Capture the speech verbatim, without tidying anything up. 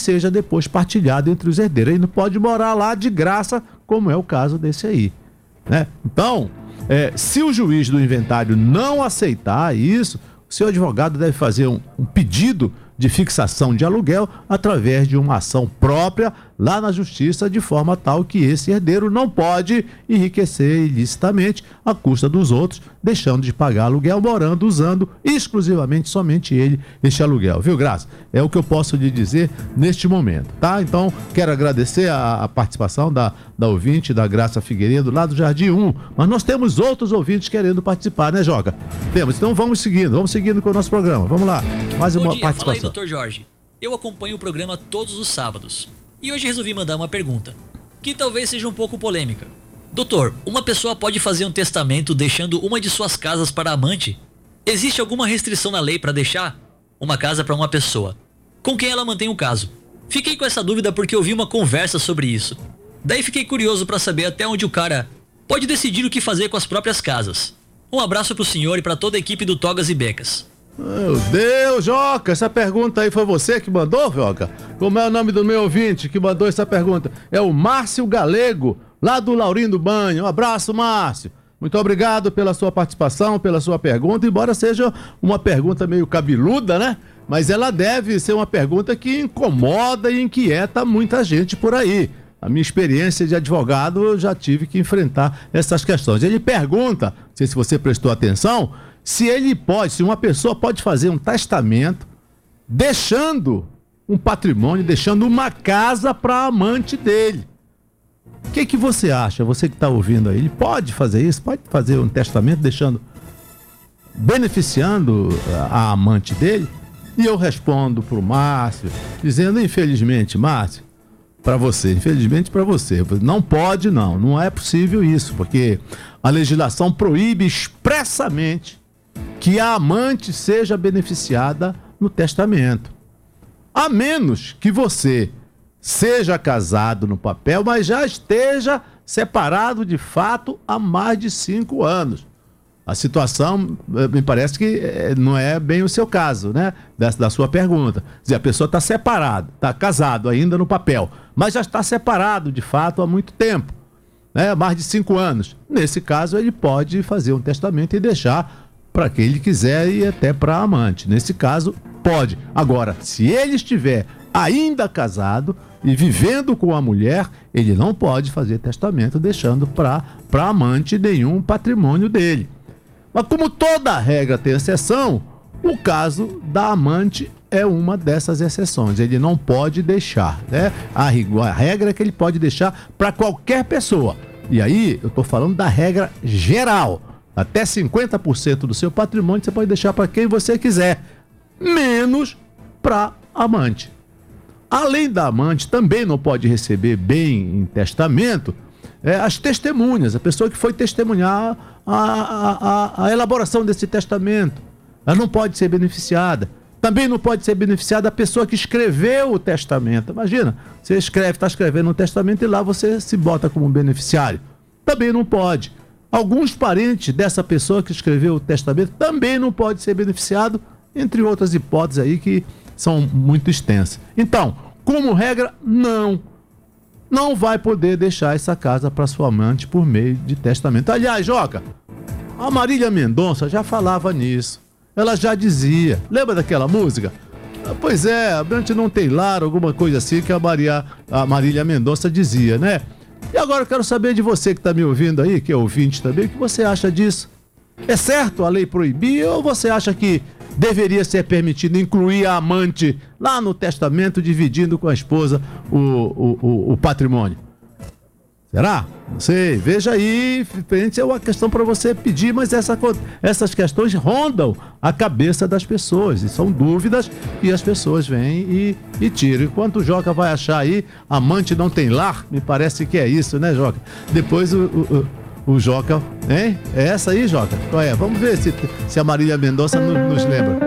seja depois partilhado entre os herdeiros. Ele não pode morar lá de graça, como é o caso desse aí, né? Então, é, se o juiz do inventário não aceitar isso, o seu advogado deve fazer um, um pedido de fixação de aluguel através de uma ação própria lá na justiça, de forma tal que esse herdeiro não pode enriquecer ilicitamente à custa dos outros, deixando de pagar aluguel, morando, usando exclusivamente somente ele este aluguel, viu, Graça? É o que eu posso lhe dizer neste momento, tá? Então, quero agradecer a, a participação da, da ouvinte, da Graça Figueiredo, lá do Jardim um, mas nós temos outros ouvintes querendo participar, né, Joca? Temos, então vamos seguindo, vamos seguindo com o nosso programa, vamos lá, mais uma Bom dia, participação. Fala aí, doutor Jorge. Eu acompanho o programa todos os sábados. E hoje resolvi mandar uma pergunta, que talvez seja um pouco polêmica. Doutor, uma pessoa pode fazer um testamento deixando uma de suas casas para a amante? Existe alguma restrição na lei para deixar uma casa para uma pessoa com quem ela mantém o caso? Fiquei com essa dúvida porque ouvi uma conversa sobre isso. Daí fiquei curioso para saber até onde o cara pode decidir o que fazer com as próprias casas. Um abraço pro senhor e para toda a equipe do Togas e Becas. Meu Deus, Joca, essa pergunta aí foi você que mandou, Joca? Como é o nome do meu ouvinte que mandou essa pergunta? É o Márcio Galego, lá do Laurindo Banho. Um abraço, Márcio. Muito obrigado pela sua participação, pela sua pergunta, embora seja uma pergunta meio cabeluda, né? Mas ela deve ser uma pergunta que incomoda e inquieta muita gente por aí. A minha experiência de advogado, eu já tive que enfrentar essas questões. Ele pergunta, não sei se você prestou atenção, se ele pode, se uma pessoa pode fazer um testamento deixando um patrimônio, deixando uma casa para a amante dele. O que que você acha, você que está ouvindo aí? Ele pode fazer isso? Pode fazer um testamento deixando, beneficiando a amante dele? E eu respondo para o Márcio, dizendo, infelizmente, Márcio, para você, infelizmente para você, não pode não, não é possível isso, porque a legislação proíbe expressamente que a amante seja beneficiada no testamento. A menos que você seja casado no papel, mas já esteja separado de fato há mais de cinco anos. A situação, me parece que não é bem o seu caso, né? Da, da sua pergunta. Quer dizer, a pessoa está separada, está casado ainda no papel, mas já está separado de fato há muito tempo, né? Mais de cinco anos. Nesse caso, ele pode fazer um testamento e deixar para quem ele quiser e até para a amante. Nesse caso, pode. Agora, se ele estiver ainda casado e vivendo com a mulher, ele não pode fazer testamento deixando para a amante nenhum patrimônio dele. Mas como toda regra tem exceção, o caso da amante é uma dessas exceções. Ele não pode deixar, né? A, a regra é que ele pode deixar para qualquer pessoa. E aí, eu estou falando da regra geral. Até cinquenta por cento do seu patrimônio você pode deixar para quem você quiser, menos para amante. Além da amante, também não pode receber bem em testamento é, as testemunhas, a pessoa que foi testemunhar a, a, a, a elaboração desse testamento. Ela não pode ser beneficiada. Também não pode ser beneficiada a pessoa que escreveu o testamento. Imagina, você escreve, está escrevendo um testamento e lá você se bota como beneficiário. Também não pode. Alguns parentes dessa pessoa que escreveu o testamento também não pode ser beneficiado, entre outras hipóteses aí que são muito extensas. Então, como regra, não. Não vai poder deixar essa casa para sua amante por meio de testamento. Aliás, Joca, a Marília Mendonça já falava nisso. Ela já dizia, lembra daquela música? Pois é, a gente não tem lar, alguma coisa assim que a, Maria, a Marília Mendonça dizia, né? E agora eu quero saber de você que está me ouvindo aí, que é ouvinte também, o que você acha disso? É certo a lei proibir ou você acha que deveria ser permitido incluir a amante lá no testamento, dividindo com a esposa o, o, o, o patrimônio? Será? Não sei. Veja aí, é uma questão para você pedir, mas essa, essas questões rondam a cabeça das pessoas e são dúvidas que as pessoas vêm e, e tiram. Enquanto o Joca vai achar aí, amante não tem lar, me parece que é isso, né, Joca? Depois o, o, o Joca, hein? É essa aí, Joca? Qual é? Vamos ver se, se a Marília Mendonça nos, nos lembra.